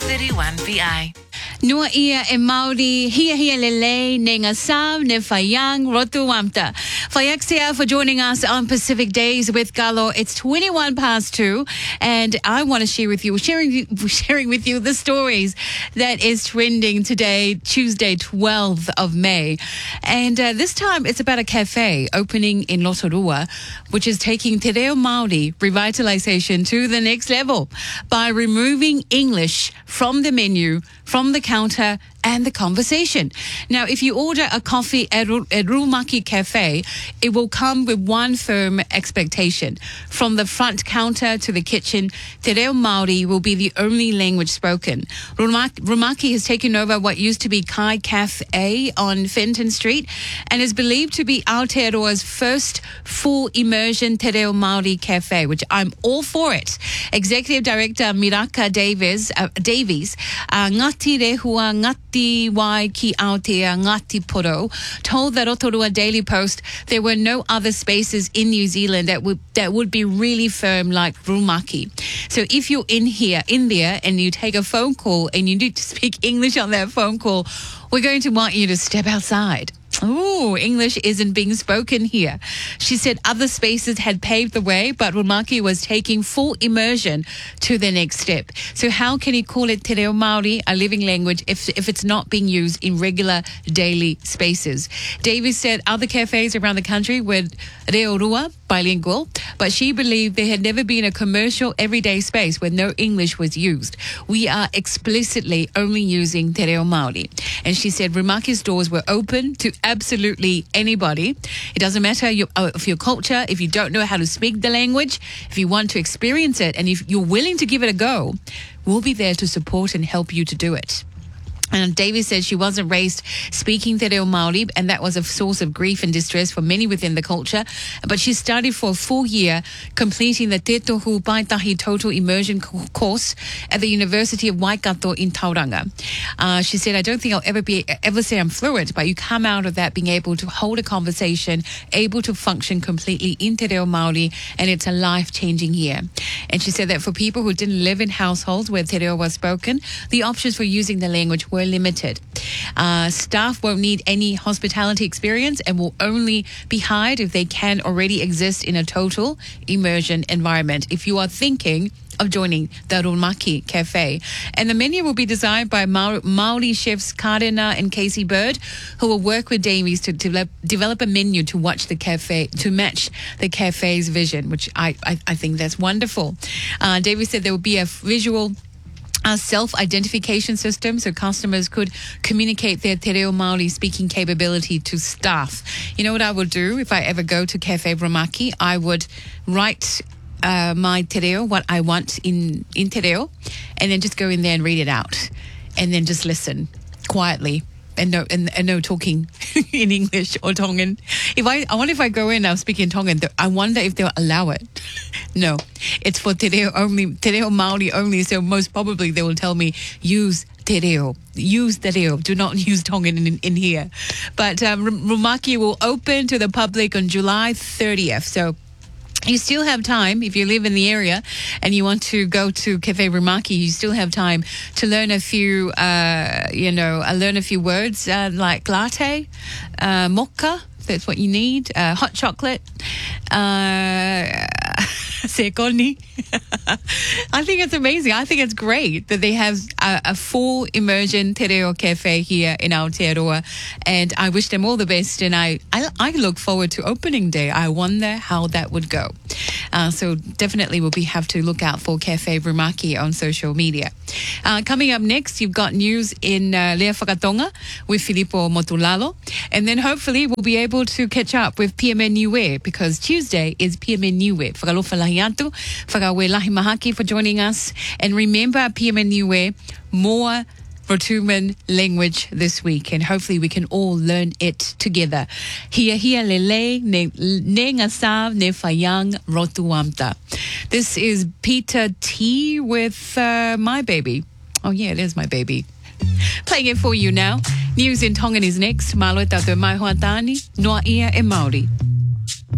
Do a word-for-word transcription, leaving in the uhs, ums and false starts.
thirty-one V I. Nua ia e Māori, hia hia lele, ne ngā sāv, ne whaiang, rotu amta. Whaiaxia for joining us on Pacific Days with Galo. It's twenty-one past two, and I want to share with you, sharing, sharing with you the stories that is trending today, Tuesday, twelfth of May. And uh, this time it's about a cafe opening in Rotorua, which is taking Te Reo Māori revitalization to the next level by removing English from the menu, from the counter and the conversation. Now, if you order a coffee at, Ru- at Rurumaki Cafe, it will come with one firm expectation. From the front counter to the kitchen, Te Reo Māori will be the only language spoken. Rurumaki, Rurumaki has taken over what used to be Kai Cafe on Fenton Street and is believed to be Aotearoa's first full immersion Te Reo Māori Cafe, which I'm all for it. Executive Director Miraka Davies, uh, Davies uh, Ngati Rehua Ngati Wai Ki Aotea Ngati Poro, told the Rotorua Daily Post there were no other spaces in New Zealand that would that would be really firm like Rurumaki. So if you're in here, in there, and you take a phone call and you need to speak English on that phone call, we're going to want you to step outside. Oh, English isn't being spoken here. She said other spaces had paved the way, but Rurumaki was taking full immersion to the next step. So how can he call it Te Reo Māori, a living language, if if it's not being used in regular daily spaces? Davies said other cafes around the country were Reo Rua, bilingual, but she believed there had never been a commercial everyday space where no English was used. We are explicitly only using Te Reo Māori. And she said Rurumaki's doors were open to absolutely anybody. It doesn't matter your, uh, of your culture, if you don't know how to speak the language, if you want to experience it, and if you're willing to give it a go, we'll be there to support and help you to do it. And Davies said she wasn't raised speaking Te Reo Māori, and that was a source of grief and distress for many within the culture. But she studied for a full year, completing the Te Tohu Paitahi Total Immersion course at the University of Waikato in Tauranga. Uh, she said, I don't think I'll ever be ever say I'm fluent, but you come out of that being able to hold a conversation, able to function completely in Te Reo Māori, and it's a life-changing year. And she said that for people who didn't live in households where Te Reo was spoken, the options for using the language were limited. Uh, staff won't need any hospitality experience and will only be hired if they can already exist in a total immersion environment. If you are thinking of joining the Rurumaki Cafe. And the menu will be designed by Ma- Māori chefs Karena and Casey Bird, who will work with Davies to develop, develop a menu to watch the cafe, to match the cafe's vision, which I, I, I think that's wonderful. Uh, Davies said there will be a visual a self-identification system so customers could communicate their Te Reo Māori speaking capability to staff. You know what I would do if I ever go to Cafe Rurumaki? I would write uh, my Te Reo, what I want in, in Te Reo, and then just go in there and read it out, and then just listen quietly. And no, and, and no talking in English or Tongan. If I, I wonder if I go in now speaking Tongan, I wonder if they'll allow it. No, it's for Te Reo only, Te Reo Māori only. So most probably they will tell me use Te Reo, use Te Reo. Do not use Tongan in, in here. But um, Rurumaki will open to the public on July thirtieth. So you still have time if you live in the area and you want to go to Cafe Rurumaki. You still have time to learn a few, uh, you know, uh, learn a few words uh, like latte, uh, mocha. That's what you need. Uh, hot chocolate. Uh, Sekoni. I think it's amazing. I think it's great that they have a, a full immersion Te Reo Cafe here in Aotearoa, and I wish them all the best, and I, I, I look forward to opening day. I wonder how that would go. Uh, so definitely we'll be, have to look out for Cafe Rurumaki on social media. Uh, coming up next, you've got news in uh, Lea Whakatonga with Filippo Motulalo, and then hopefully we'll be able to catch up with P M N Niue, because Tuesday is P M N Niue. Whakalofa lahi atu, whakawe lahi mahaki for joining us. And remember, P M N Niue, more Rotuman language this week, and hopefully we can all learn it together. Hia hia lele ne, ne ngasav ne whaiang rotuamta. This is Peter T with uh, My Baby. Oh yeah, it is My Baby. Playing it for you now. News in Tongan is next. Malo tato mai hoatani, noa ia e Māori.